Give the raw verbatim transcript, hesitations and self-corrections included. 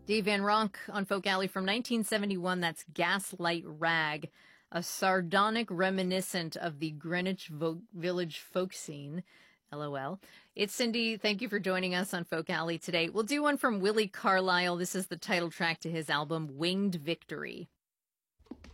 Dave Van Ronk on Folk Alley from nineteen seventy-one. That's Gaslight Rag, a sardonic reminiscent of the Greenwich Vo- Village folk scene. LOL. It's Cindy. Thank you for joining us on Folk Alley today. We'll do one from Willie Carlisle. This is the title track to his album, Winged Victory.